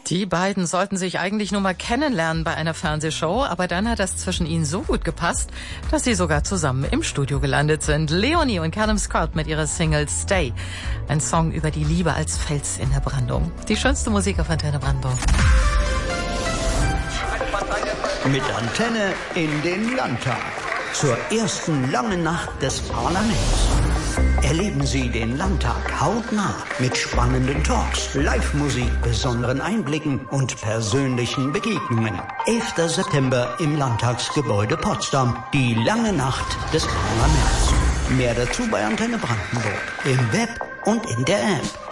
Die beiden sollten sich eigentlich nur mal kennenlernen bei einer Fernsehshow, aber dann hat das zwischen ihnen so gut gepasst, dass sie sogar zusammen im Studio gelandet sind. Leonie und Callum Scott mit ihrer Single Stay. Ein Song über die Liebe als Fels in der Brandung. Die schönste Musik auf Antenne Brandenburg. Mit Antenne in den Landtag. Zur ersten langen Nacht des Parlaments. Erleben Sie den Landtag hautnah mit spannenden Talks, Live-Musik, besonderen Einblicken und persönlichen Begegnungen. 11. September im Landtagsgebäude Potsdam. Die lange Nacht des Parlaments. Mehr dazu bei Antenne Brandenburg. Im Web und in der App.